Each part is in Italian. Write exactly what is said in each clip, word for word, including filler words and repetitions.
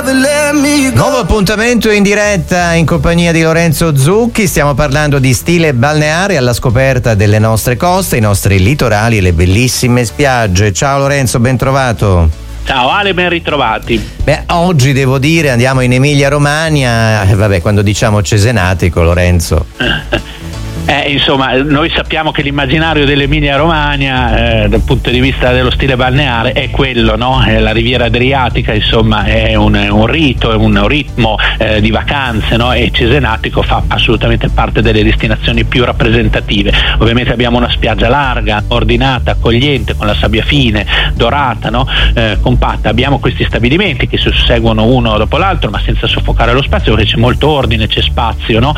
Nuovo appuntamento in diretta in compagnia di Lorenzo Zucchi. Stiamo parlando di stile balneare alla scoperta delle nostre coste, i nostri litorali e le bellissime spiagge. Ciao Lorenzo, ben trovato. Ciao Ale, ben ritrovati. Beh, oggi devo dire andiamo in Emilia Romagna, eh, vabbè, quando diciamo Cesenatico, Lorenzo. Eh, insomma, noi sappiamo che l'immaginario dell'Emilia Romagna eh, dal punto di vista dello stile balneare è quello, no? È la riviera adriatica, insomma, è un, un rito, è un ritmo eh, di vacanze, no? E Cesenatico fa assolutamente parte delle destinazioni più rappresentative. Ovviamente abbiamo una spiaggia larga, ordinata, accogliente, con la sabbia fine, dorata, no? eh, compatta. Abbiamo questi stabilimenti che si susseguono uno dopo l'altro, ma senza soffocare lo spazio, perché c'è molto ordine, c'è spazio, no?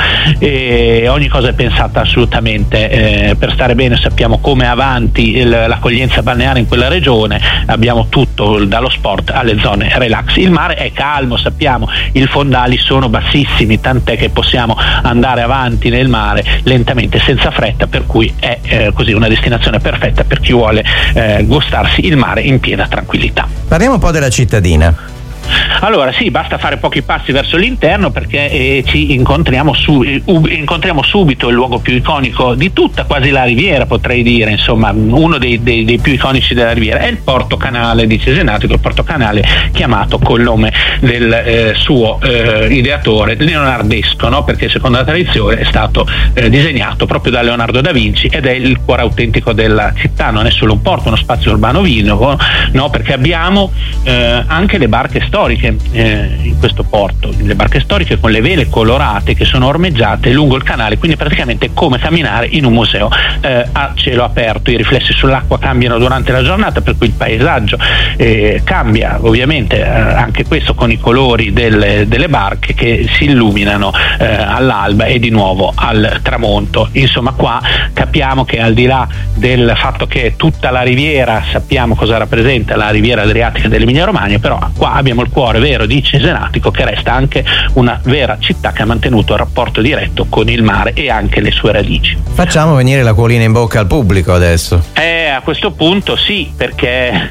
E ogni cosa è pensata assolutamente eh, per stare bene. Sappiamo come avanti il, l'accoglienza balneare in quella regione, abbiamo tutto dallo sport alle zone relax. Il mare è calmo, sappiamo, i fondali sono bassissimi, tant'è che possiamo andare avanti nel mare lentamente, senza fretta, per cui è eh, così una destinazione perfetta per chi vuole eh, gustarsi il mare in piena tranquillità. Parliamo un po' della cittadina. Allora sì, basta fare pochi passi verso l'interno perché eh, ci incontriamo, su, eh, incontriamo subito il luogo più iconico di tutta, quasi la riviera, potrei dire, insomma, uno dei, dei, dei più iconici della riviera è il Porto Canale di Cesenatico, il Porto Canale chiamato col nome del eh, suo eh, ideatore leonardesco, no? Perché secondo la tradizione è stato eh, disegnato proprio da Leonardo da Vinci ed è il cuore autentico della città. Non è solo un porto, uno spazio urbano vivo, no? Perché abbiamo eh, anche le barche storiche Eh, in questo porto, le barche storiche con le vele colorate che sono ormeggiate lungo il canale, quindi praticamente è come camminare in un museo eh, a cielo aperto. I riflessi sull'acqua cambiano durante la giornata, per cui il paesaggio eh, cambia ovviamente eh, anche questo con i colori delle, delle barche che si illuminano eh, all'alba e di nuovo al tramonto. Insomma, qua capiamo che al di là del fatto che tutta la riviera, sappiamo cosa rappresenta la riviera adriatica dell'Emilia Romagna, però qua abbiamo il cuore vero di Cesenatico, che resta anche una vera città che ha mantenuto il rapporto diretto con il mare e anche le sue radici. Facciamo venire l'acquolina in bocca al pubblico adesso. Eh, a questo punto sì, perché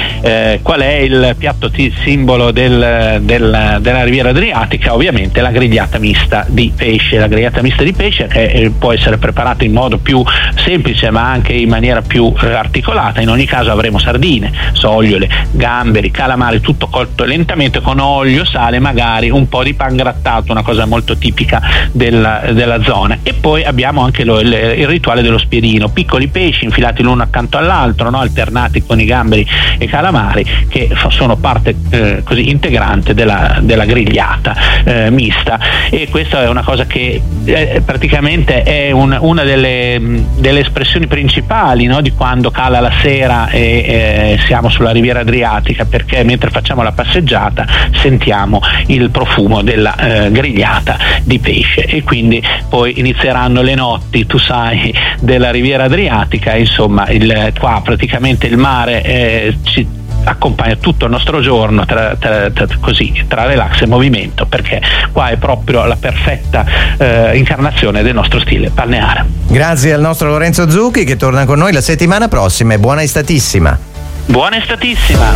eh, qual è il piatto t- simbolo del, del, della riviera adriatica? Ovviamente la grigliata mista di pesce. La grigliata mista di pesce che eh, può essere preparata in modo più semplice ma anche in maniera più eh, articolata. In ogni caso avremo sardine, sogliole, gamberi, calamari, tutto cotto lentamente con olio, sale, magari un po' di pan grattato, una cosa molto tipica della, della zona. E poi abbiamo anche lo, il, il rituale dello spierino, piccoli pesci infilati l'uno accanto all'altro, no? Alternati con i gamberi e i calamari, che sono parte eh, così integrante della, della grigliata eh, mista. E questa è una cosa che eh, praticamente è un, una delle, delle espressioni principali, no? Di quando cala la sera e eh, siamo sulla riviera adriatica, perché mentre facciamo la passeggiata sentiamo il profumo della eh, grigliata di pesce, e quindi poi inizieranno le notti, tu sai, della riviera adriatica. Insomma, il, qua praticamente il mare eh, ci accompagna tutto il nostro giorno tra, tra, tra, così, tra relax e movimento, perché qua è proprio la perfetta eh, incarnazione del nostro stile balneare. Grazie al nostro Lorenzo Zucchi, che torna con noi la settimana prossima, e buona estatissima. Buona estatissima.